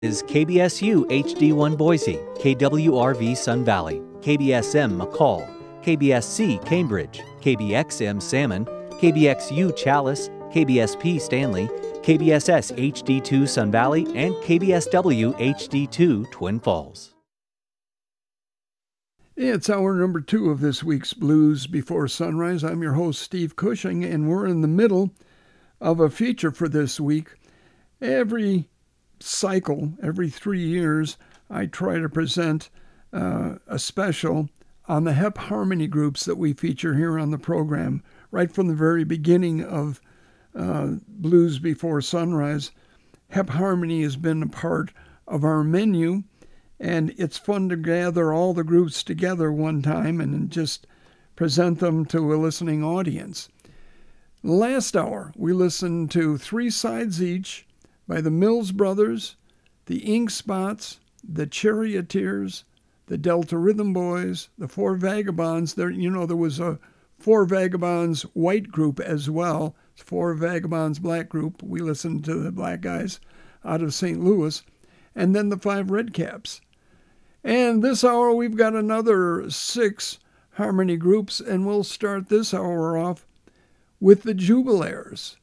is KBSU HD1 Boise, KWRV Sun Valley, KBSM McCall, KBSC Cambridge, KBXM Salmon, KBXU Chalice, KBSP Stanley, KBSS HD2 Sun Valley, and KBSW HD2 Twin Falls. It's hour number 2 of this week's Blues Before Sunrise. I'm your host, Steve Cushing, and we're in the middle of a feature for this week. Every cycle, every 3 years, I try to present a special on the Hep Harmony groups that we feature here on the program. Right from the very beginning of Blues Before Sunrise, Hep Harmony has been a part of our menu, and it's fun to gather all the groups together one time and just present them to a listening audience. Last hour, we listened to 3 sides each by the Mills Brothers, the Ink Spots, the Charioteers, the Delta Rhythm Boys, the Four Vagabonds. There was a Four Vagabonds white group as well. Four Vagabonds black group. We listened to the black guys out of St. Louis. And then the 5 Redcaps. And this hour we've got another 6 harmony groups, and we'll start this hour off with the Jubilaires.